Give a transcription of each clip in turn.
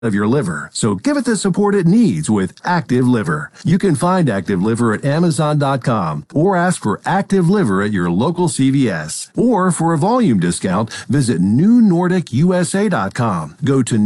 of your liver, so give it the support it needs with Active Liver. You can find Active Liver at Amazon.com or ask for Active Liver at your local CVS. Or for a volume discount, visit NewNordicUSA.com. Go to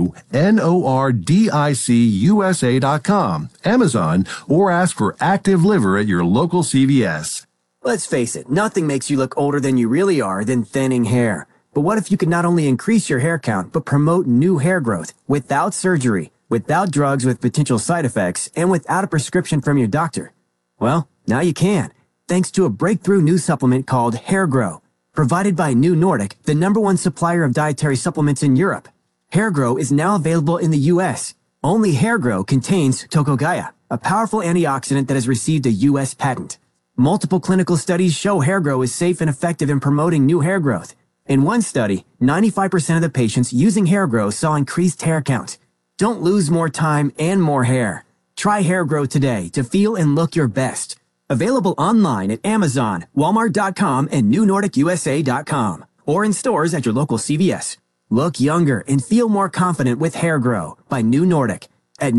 NewNordicUSA.com, Amazon, or ask for Active Liver at your local CVS. Let's face it, nothing makes you look older than you really are than thinning hair. But what if you could not only increase your hair count, but promote new hair growth without surgery, without drugs with potential side effects, and without a prescription from your doctor? Well, now you can, thanks to a breakthrough new supplement called Hair Grow, provided by New Nordic, the #1 supplier of dietary supplements in Europe. Hair Grow is now available in the U.S. Only Hair Grow contains Tocogaya, a powerful antioxidant that has received a U.S. patent. Multiple clinical studies show Hair Grow is safe and effective in promoting new hair growth. In one study, 95% of the patients using Hair Grow saw increased hair count. Don't lose more time and more hair. Try Hair Grow today to feel and look your best. Available online at Amazon, Walmart.com, and NewNordicUSA.com, or in stores at your local CVS. Look younger and feel more confident with Hair Grow by New Nordic at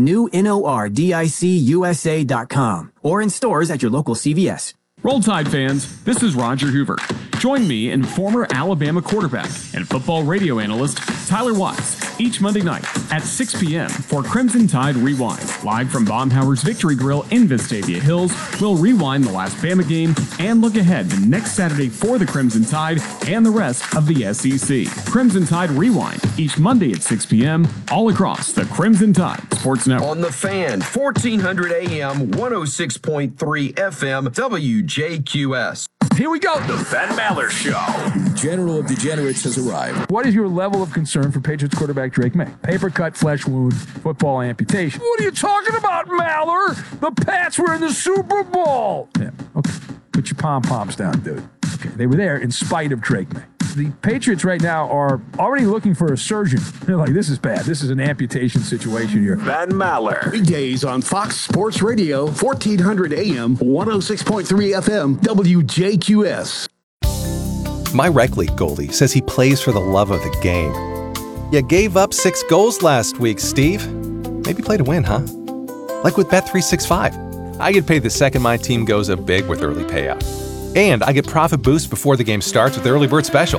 NewNordicUSA.com, or in stores at your local CVS. Roll Tide fans, this is Roger Hoover. Join me and former Alabama quarterback and football radio analyst Tyler Watts each Monday night at 6 p.m. for Crimson Tide Rewind. Live from Baumhower's Victory Grill in Vestavia Hills, we'll rewind the last Bama game and look ahead to next Saturday for the Crimson Tide and the rest of the SEC. Crimson Tide Rewind each Monday at 6 p.m. all across the Crimson Tide Sports Network. On the Fan, 1400 AM, 106.3 FM, WJQS. Here we go. The Van Maller Show. General of Degenerates has arrived. What is your level of concern for Patriots quarterback Drake May? Paper cut, flesh wound, football amputation. What are you talking about, Maller? The Pats were in the Super Bowl. Yeah, okay. Put your pom-poms down, dude. Okay, they were there in spite of Drake May. The Patriots right now are already looking for a surgeon. They're like, this is bad. This is an amputation situation here. Van Maller. Weekdays on Fox Sports Radio, 1400 AM, 106.3 FM, WJQS. My rec league goalie says he plays for the love of the game. You gave up 6 goals last week, Steve. Maybe play to win, huh? Like with Bet365. I get paid the second my team goes up big with early payout. And I get profit boost before the game starts with the Early Bird Special.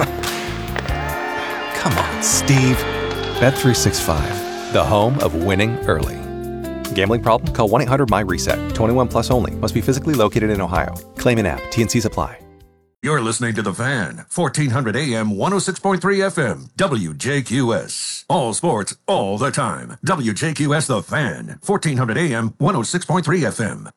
Come on, Steve. Bet365, the home of winning early. Gambling problem? Call 1-800-MY-RESET. 21 plus only. Must be physically located in Ohio. Claim an app. T&Cs apply. You're listening to The Fan, 1400 AM, 106.3 FM, WJQS. All sports, all the time. WJQS The Fan, 1400 AM, 106.3 FM.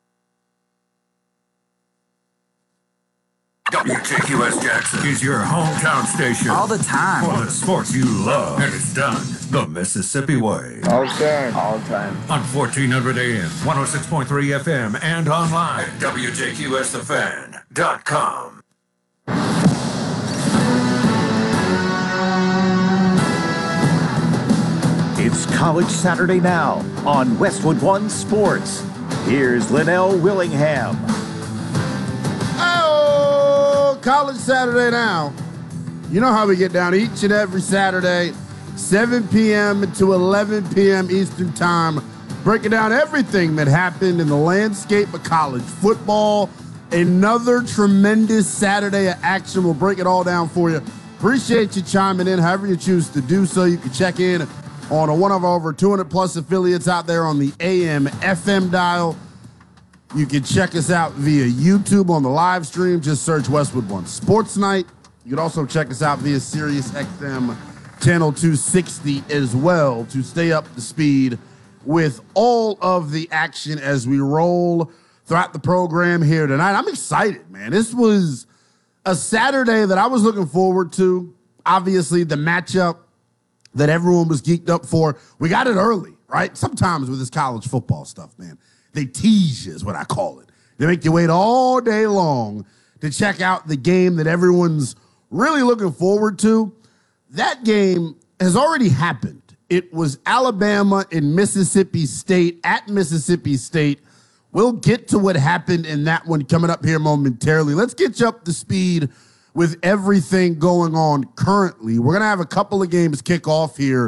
WJQS Jackson is your hometown station. All the time. For the sports you love. And it's done the Mississippi way. All the time. All the time. On 1400 AM, 106.3 FM, and online at WJQSTheFan.com. It's College Saturday now on Westwood One Sports. Here's Linnell Willingham. College Saturday now. You know how we get down each and every Saturday, 7 p.m. to 11 p.m. Eastern Time, breaking down everything that happened in the landscape of college football. Another tremendous Saturday of action. We'll break it all down for you. Appreciate you chiming in however you choose to do so. You can check in on one of our over 200 plus affiliates out there on the AM FM dial. You can check us out via YouTube on the live stream. Just search Westwood One Sports Night. You can also check us out via Sirius XM Channel 260 as well to stay up to speed with all of the action as we roll throughout the program here tonight. I'm excited, man. This was a Saturday that I was looking forward to. Obviously, the matchup that everyone was geeked up for. We got it early, right? Sometimes with this college football stuff, man, they tease you is what I call it. They make you wait all day long to check out the game that everyone's really looking forward to. That game has already happened. It was Alabama and Mississippi State at Mississippi State. We'll get to what happened in that one coming up here momentarily. Let's get you up to speed with everything going on currently. We're going to have a couple of games kick off here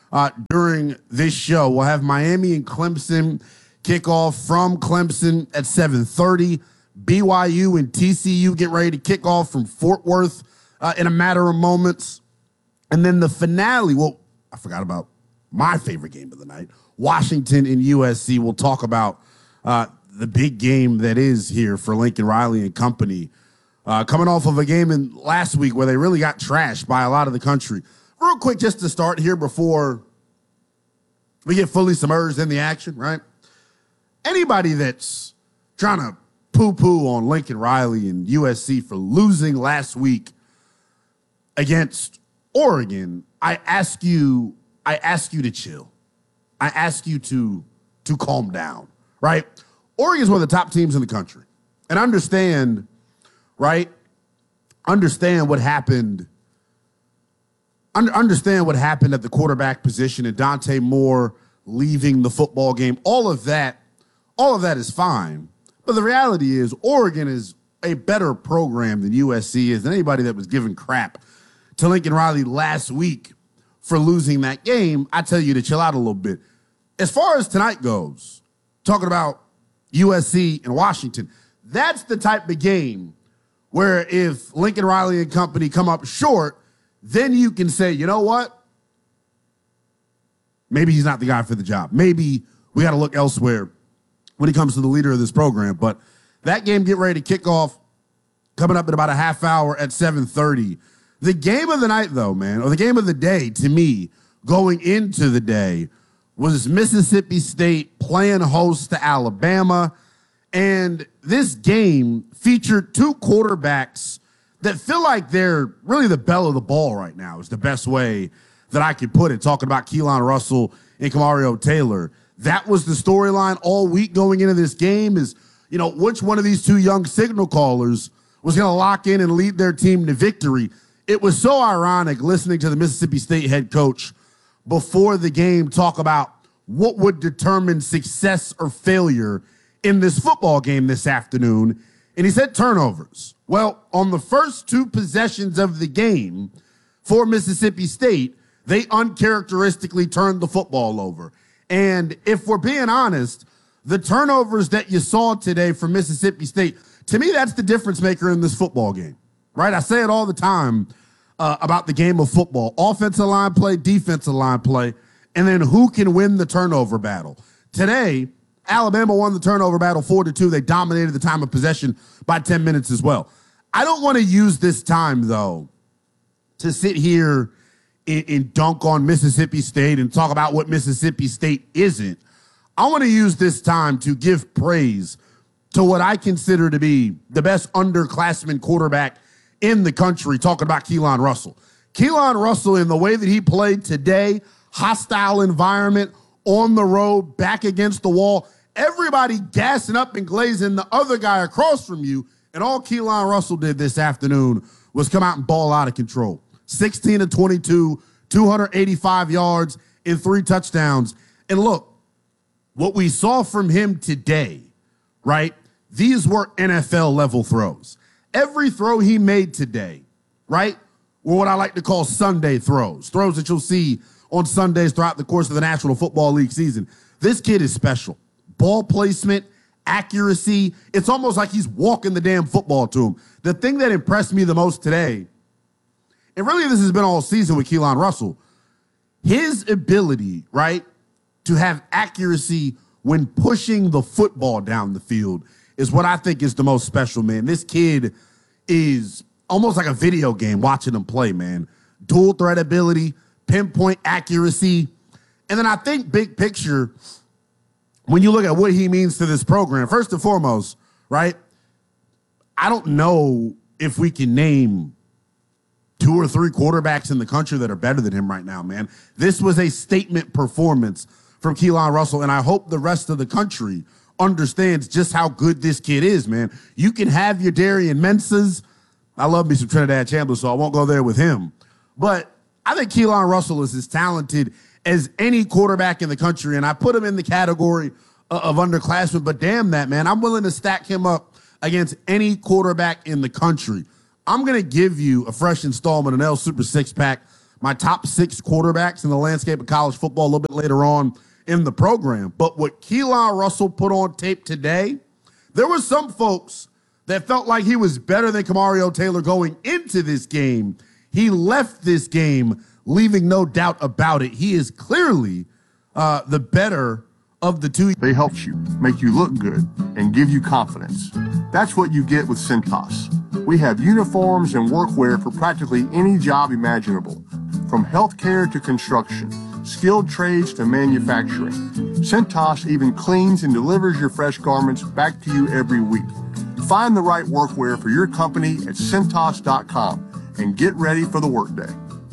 during this show. We'll have Miami and Clemson kick off from Clemson at 7:30. BYU and TCU get ready to kick off from Fort Worth in a matter of moments. And then the finale, well, I forgot about my favorite game of the night, Washington and USC. We'll talk about the big game that is here for Lincoln Riley and company, coming off of a game in last week where they really got trashed by a lot of the country. Real quick, just to start here before we get fully submerged in the action, right? Anybody that's trying to poo-poo on Lincoln Riley and USC for losing last week against Oregon, I ask you to chill. I ask you to calm down, right? Oregon's one of the top teams in the country. And understand, right? Understand what happened. Understand what happened at the quarterback position and Dante Moore leaving the football game. All of that is fine. But the reality is Oregon is a better program than USC is, than anybody that was giving crap to Lincoln Riley last week for losing that game. I tell you to chill out a little bit. As far as tonight goes, talking about USC and Washington, that's the type of game where if Lincoln Riley and company come up short, then you can say, you know what? Maybe he's not the guy for the job. Maybe we got to look elsewhere when it comes to the leader of this program. But that game get ready to kick off coming up in about a half hour at 7:30. The game of the night, though, man, or the game of the day to me going into the day was Mississippi State playing host to Alabama. And this game featured two quarterbacks that feel like they're really the belle of the ball right now is the best way that I could put it, talking about Keelan Russell and Kamario Taylor. That was the storyline all week going into this game is, you know, which one of these two young signal callers was going to lock in and lead their team to victory. It was so ironic listening to the Mississippi State head coach before the game talk about what would determine success or failure in this football game this afternoon. And he said turnovers. Well, on the first two possessions of the game for Mississippi State, they uncharacteristically turned the football over. And if we're being honest, the turnovers that you saw today from Mississippi State, to me, that's the difference maker in this football game, right? I say it all the time about the game of football. Offensive line play, defensive line play, and then who can win the turnover battle. Today, Alabama won the turnover battle 4-2. They dominated the time of possession by 10 minutes as well. I don't want to use this time, though, to sit here and dunk on Mississippi State and talk about what Mississippi State isn't. I want to use this time to give praise to what I consider to be the best underclassman quarterback in the country, talking about Keelan Russell. Keelan Russell, in the way that he played today, hostile environment, on the road, back against the wall, everybody gassing up and glazing the other guy across from you, and all Keelan Russell did this afternoon was come out and ball out of control. 16 of 22, 285 yards, and 3 touchdowns. And look, what we saw from him today, right, these were NFL-level throws. Every throw he made today, right, were what I like to call Sunday throws that you'll see on Sundays throughout the course of the National Football League season. This kid is special. Ball placement, accuracy, it's almost like he's walking the damn football to him. The thing that impressed me the most today, and really this has been all season with Keelan Russell, his ability, right, to have accuracy when pushing the football down the field is what I think is the most special, man. This kid is almost like a video game watching him play, man. Dual threat ability, pinpoint accuracy. And then I think big picture, when you look at what he means to this program, first and foremost, right, I don't know if we can name 2 or 3 quarterbacks in the country that are better than him right now, man. This was a statement performance from Keelan Russell, and I hope the rest of the country understands just how good this kid is, man. You can have your Darian Mensahs. I love me some Trinidad Chandler, so I won't go there with him. But I think Keelan Russell is as talented as any quarterback in the country, and I put him in the category of underclassmen, but damn that, man. I'm willing to stack him up against any quarterback in the country. I'm going to give you a fresh installment of L Super 6-Pack my top 6 quarterbacks in the landscape of college football a little bit later on in the program. But what Keelan Russell put on tape today, there were some folks that felt like he was better than Kamario Taylor going into this game. He left this game leaving no doubt about it. He is clearly the better of the two. They help you, make you look good, and give you confidence. That's what you get with Cintas. We have uniforms and workwear for practically any job imaginable, from healthcare to construction, skilled trades to manufacturing. Cintas even cleans and delivers your fresh garments back to you every week. Find the right workwear for your company at Cintas.com and get ready for the workday.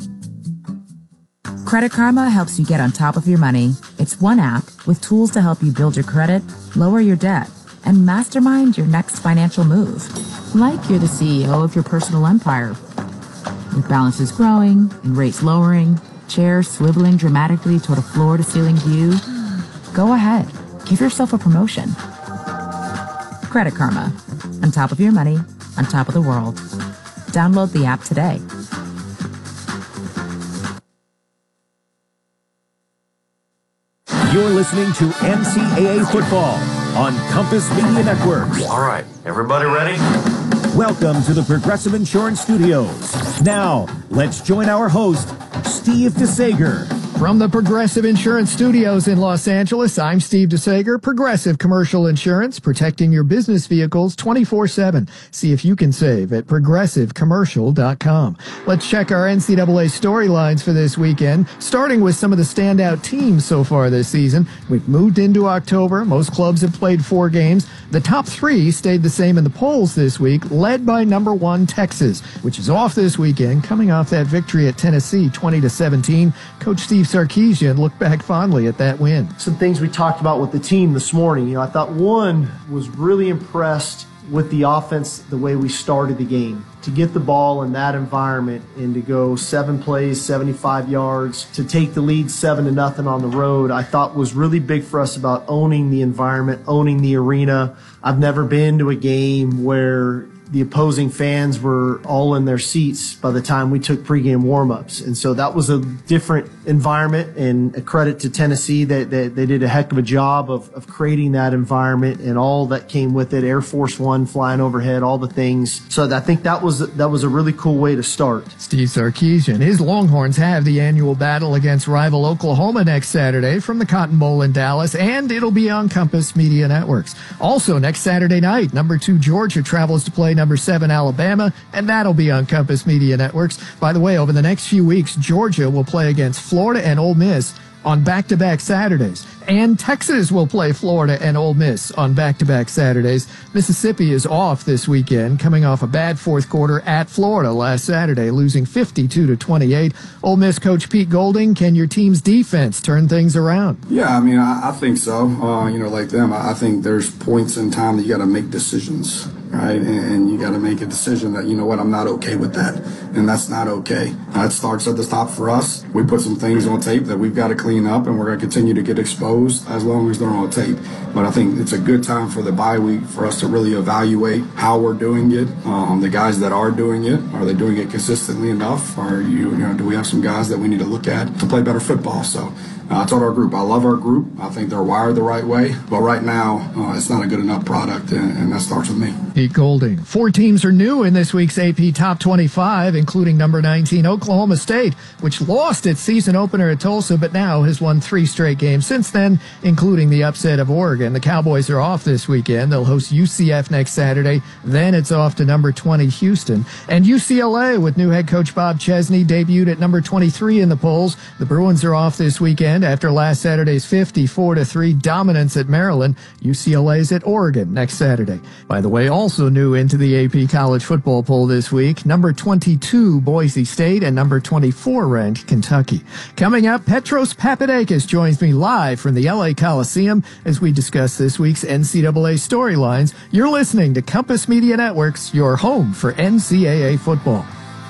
Credit Karma helps you get on top of your money. It's one app with tools to help you build your credit, lower your debt, and mastermind your next financial move. Like you're the CEO of your personal empire. With balances growing and rates lowering, chairs swiveling dramatically toward a floor-to-ceiling view, go ahead, give yourself a promotion. Credit Karma. On top of your money, on top of the world. Download the app today. You're listening to NCAA Football on Compass Media Network. All right, everybody ready? Welcome to the Progressive Insurance Studios. Now, let's join our host, Steve DeSager. From the Progressive Insurance Studios in Los Angeles, I'm Steve DeSager. Progressive Commercial Insurance, protecting your business vehicles 24/7. See if you can save at progressivecommercial.com. Let's check our NCAA storylines for this weekend, starting with some of the standout teams so far this season. We've moved into October. Most clubs have played 4 games. The top 3 stayed the same in the polls this week, led by number 1 Texas, which is off this weekend, coming off that victory at Tennessee 20-17. Coach Steve Sarkisian looked back fondly at that win. Some things we talked about with the team this morning. I thought one was really impressed with the offense, the way we started the game. To get the ball in that environment and to go 7 plays, 75 yards, to take the lead 7-0 on the road, I thought was really big for us about owning the environment, owning the arena. I've never been to a game where the opposing fans were all in their seats by the time we took pregame warmups. And so that was a different environment, and a credit to Tennessee that they did a heck of a job of creating that environment and all that came with it. Air Force One flying overhead, all the things. So I think that was a really cool way to start. Steve Sarkisian. His Longhorns have the annual battle against rival Oklahoma next Saturday from the Cotton Bowl in Dallas, and it'll be on Compass Media Networks. Also, next Saturday night, number 2 Georgia travels to play number 7 Alabama, and that'll be on Compass Media Networks. By the way, over the next few weeks, Georgia will play against Florida and Ole Miss on back-to-back Saturdays. And Texas will play Florida and Ole Miss on back-to-back Saturdays. Mississippi is off this weekend, coming off a bad fourth quarter at Florida last Saturday, losing 52-28. Ole Miss coach Pete Golding, can your team's defense turn things around? Yeah, I mean, I think so. Like them, I think there's points in time that you got to make decisions, right? And you got to make a decision that, you know what, I'm not okay with that. And that's not okay. It starts at the top for us. We put some things on tape that we've got to clean up, and we're going to continue to get exposed as long as they're on tape. But I think it's a good time for the bye week for us to really evaluate how we're doing it. The guys that are doing it, are they doing it consistently enough? Or do we have some guys that we need to look at to play better football? So I told our group, I love our group. I think they're wired the right way. But right now, it's not a good enough product, and that starts with me. Pete Golding. 4 teams are new in this week's AP Top 25, including number 19 Oklahoma State, which lost its season opener at Tulsa, but now has won 3 straight games since then, including the upset of Oregon. The Cowboys are off this weekend. They'll host UCF next Saturday. Then it's off to number 20 Houston. And UCLA, with new head coach Bob Chesney, debuted at number 23 in the polls. The Bruins are off this weekend after last Saturday's 54-3 dominance at Maryland. UCLA's at Oregon next Saturday. By the way, also new into the AP College Football poll this week, number 22 Boise State and number 24 ranked Kentucky. Coming up, Petros Papadakis joins me live from the LA Coliseum as we discuss this week's NCAA storylines. You're listening to Compass Media Networks, your home for NCAA football.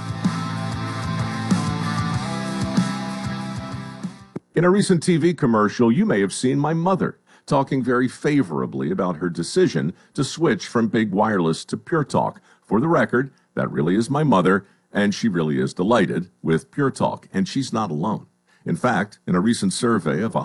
In a recent TV commercial, you may have seen my mother talking very favorably about her decision to switch from big wireless to Pure Talk. For the record, that really is my mother, And she really is delighted with Pure Talk, and she's not alone. In fact, in a recent survey of